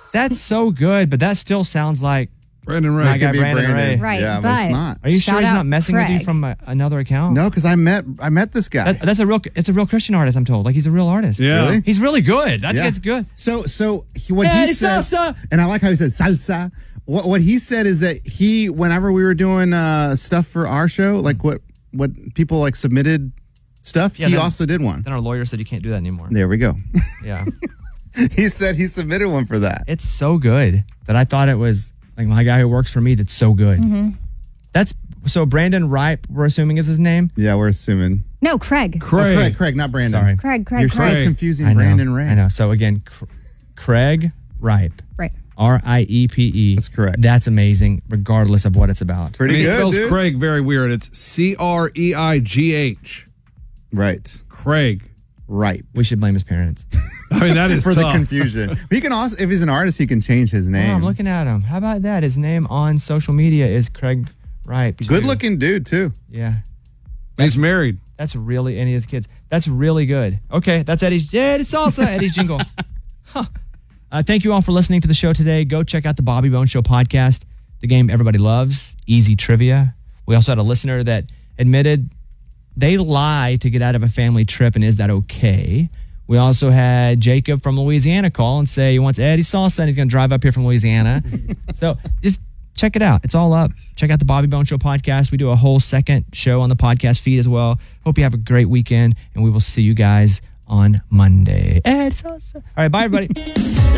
That's so good, but that still sounds like Brandon Ray. my guy Brandon Ray. Right, Yeah, but it's not. Are you sure Shout he's out not messing with you Craig. from another account? No, because I met this guy. It's a real Christian artist, I'm told. Like, he's a real artist. Yeah. Really? He's really good. Yeah. That's good. So what Hey, he said, salsa. and I like how he said salsa. What he said is that whenever we were doing stuff for our show, like what people like submitted stuff, Yeah, he then- also did one. Then our lawyer said you can't do that anymore. There we go. Yeah. He said he submitted one for that. It's so good that I thought it was like my guy who works for me that's so good. Mm-hmm. That's so Brandon Ripe, we're assuming is his name. Yeah, we're assuming. No, Craig. Craig. Craig, not Brandon. Sorry. Craig. You're still Craig. confusing I know, Brandon Ray. I know. So again, Craig Ripe. Right. RIEPE. That's correct. That's amazing, regardless of what it's about. Pretty And he good, spells dude. Craig very weird. It's CREIGH. Right. Craig. Right. We should blame his parents. I mean, that is For the tough. confusion. He can also, if he's an artist, he can change his Oh, name. I'm looking at him. How about that? His name on social media is Craig Ripe. Good looking dude, too. Yeah. He's married. That's really, and his kids. That's really good. Okay, that's Eddie's. Yeah, it's salsa. Eddie's jingle. Huh. Thank you all for listening to the show today. Go check out the Bobby Bone Show podcast, the game everybody loves, easy trivia. We also had a listener that admitted they lie to get out of a family trip, and is that okay? We also had Jacob from Louisiana call and say he wants Eddie salsa, and he's going to drive up here from Louisiana. So just check it out. It's all up. Check out the Bobby Bone Show podcast. We do a whole second show on the podcast feed as well. Hope you have a great weekend, and we will see you guys on Monday. Ed Salsa. All right, bye, everybody.